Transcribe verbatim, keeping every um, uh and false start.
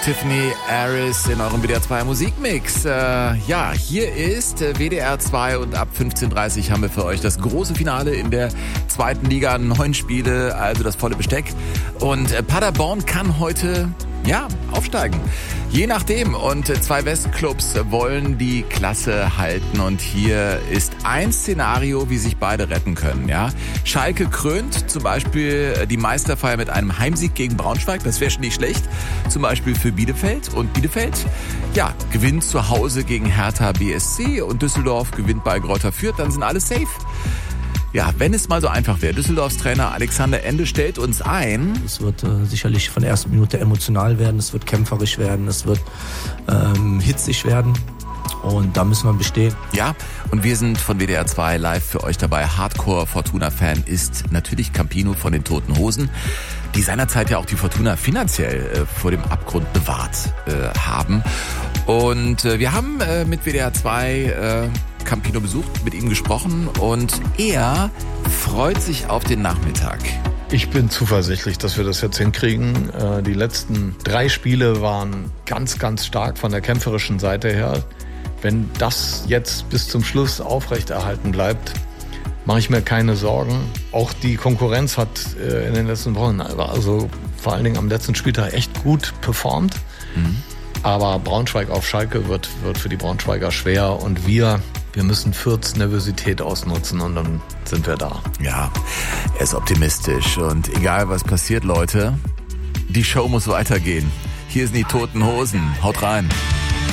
Tiffany Harris in eurem W D R zwei Musikmix. Äh, ja, hier ist W D R zwei und ab fünfzehn Uhr dreißig haben wir für euch das große Finale in der zweiten Liga. Neun Spiele, also das volle Besteck. Und äh, Paderborn kann heute, ja, aufsteigen. Je nachdem. Und äh, zwei Westclubs wollen die Klasse halten. Und hier ist ein Szenario, wie sich beide retten können. Ja, Schalke krönt zum Beispiel die Meisterfeier mit einem Heimsieg gegen Braunschweig. Das wäre schon nicht schlecht. Zum Beispiel für Bielefeld. Und Bielefeld, ja, gewinnt zu Hause gegen Hertha B S C. Und Düsseldorf gewinnt bei Greuther Fürth. Dann sind alle safe. Ja, wenn es mal so einfach wäre. Düsseldorfs Trainer Alexander Ende stellt uns ein. Es wird äh, sicherlich von der ersten Minute emotional werden, es wird kämpferisch werden, es wird ähm, hitzig werden. Und da müssen wir bestehen. Ja, und wir sind von W D R zwei live für euch dabei. Hardcore-Fortuna-Fan ist natürlich Campino von den Toten Hosen, die seinerzeit ja auch die Fortuna finanziell äh, vor dem Abgrund bewahrt äh, haben. Und äh, wir haben äh, mit W D R zwei äh, Campino besucht, mit ihm gesprochen und er freut sich auf den Nachmittag. Ich bin zuversichtlich, dass wir das jetzt hinkriegen. Die letzten drei Spiele waren ganz, ganz stark von der kämpferischen Seite her. Wenn das jetzt bis zum Schluss aufrechterhalten bleibt, mache ich mir keine Sorgen. Auch die Konkurrenz hat in den letzten Wochen, also vor allen Dingen am letzten Spieltag, echt gut performt. Mhm. Aber Braunschweig auf Schalke wird, wird für die Braunschweiger schwer und wir, wir müssen Fürths Nervosität ausnutzen und dann sind wir da. Ja, er ist optimistisch und egal was passiert, Leute, die Show muss weitergehen. Hier sind die Toten Hosen. Haut rein.